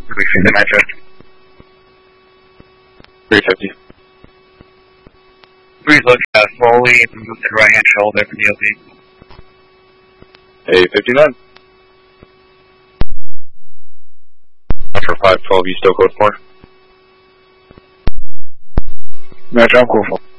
Releasing the matchup. 350. Please look slowly and move the right hand shoulder from the OP. 859. For 512, you still code 4? Match, I'm cool.